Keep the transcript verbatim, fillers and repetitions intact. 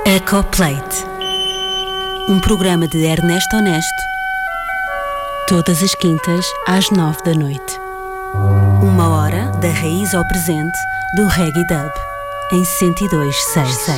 Ecoplate, um programa de Ernesto Honesto, todas as quintas às nove da noite. Uma hora da raiz ao presente do Reggae Dub, em cento e dois ponto seis.